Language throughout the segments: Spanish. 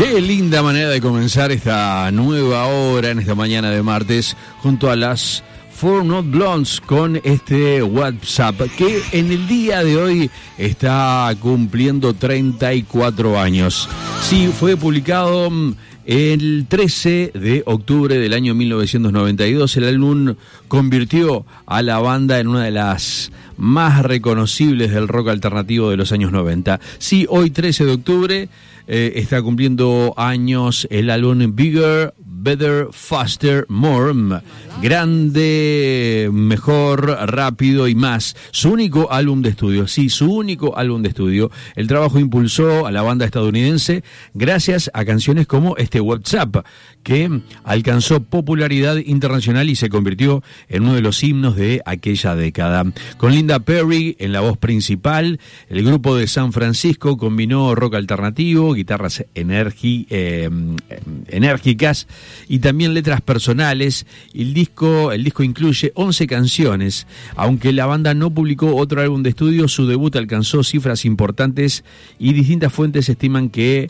Qué linda manera de comenzar esta nueva hora en esta mañana de martes junto a las Four Not Blondes con este WhatsApp que en el día de hoy está cumpliendo 34 años. Sí, fue publicado el 13 de octubre del año 1992. El álbum convirtió a la banda en una de las más reconocibles del rock alternativo de los años 90. Sí, hoy 13 de octubre está cumpliendo años el álbum Bigger, Better, Faster, More. Grande, mejor, rápido y más. Su único álbum de estudio. Sí, su único álbum de estudio. El trabajo impulsó a la banda estadounidense gracias a canciones como este WhatsApp, que alcanzó popularidad internacional y se convirtió en uno de los himnos de aquella década. Con Linda Perry en la voz principal, el grupo de San Francisco combinó rock alternativo, guitarras enérgicas y también letras personales. El disco incluye 11 canciones. Aunque la banda no publicó otro álbum de estudio, su debut alcanzó cifras importantes y distintas fuentes estiman que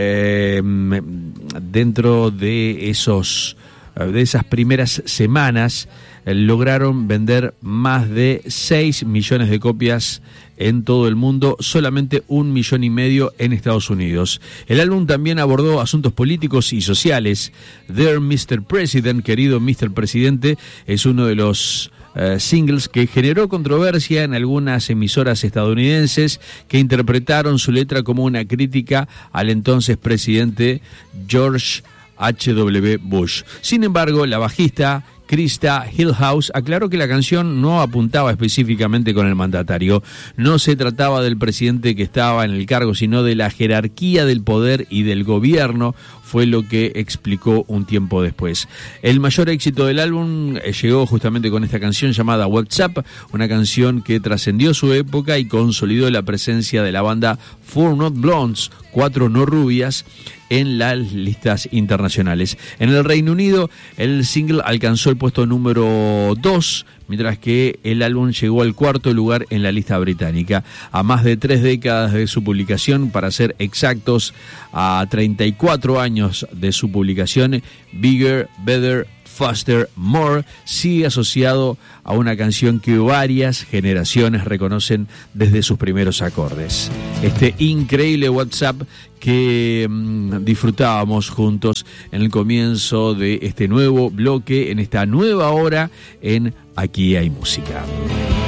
dentro de esas primeras semanas lograron vender más de 6 millones de copias en todo el mundo, solamente 1,5 millones en Estados Unidos. El álbum también abordó asuntos políticos y sociales. Dear Mr. President, querido Mr. Presidente, es uno de los singles que generó controversia en algunas emisoras estadounidenses que interpretaron su letra como una crítica al entonces presidente George H.W. Bush. Sin embargo, la bajista Krista Hillhouse aclaró que la canción no apuntaba específicamente con el mandatario. No se trataba del presidente que estaba en el cargo, sino de la jerarquía del poder y del gobierno, fue lo que explicó un tiempo después. El mayor éxito del álbum llegó justamente con esta canción llamada WhatsApp, una canción que trascendió su época y consolidó la presencia de la banda Four Not Blondes, 4 no rubias, en las listas internacionales. En el Reino Unido, el single alcanzó el puesto número 2, mientras que el álbum llegó al 4º lugar en la lista británica. A más de 3 décadas de su publicación, para ser exactos, a 34 años de su publicación, Bigger, Better, Faster, More sigue asociado a una canción que varias generaciones reconocen desde sus primeros acordes. Este increíble WhatsApp que disfrutábamos juntos en el comienzo de este nuevo bloque, en esta nueva hora en Aquí hay música.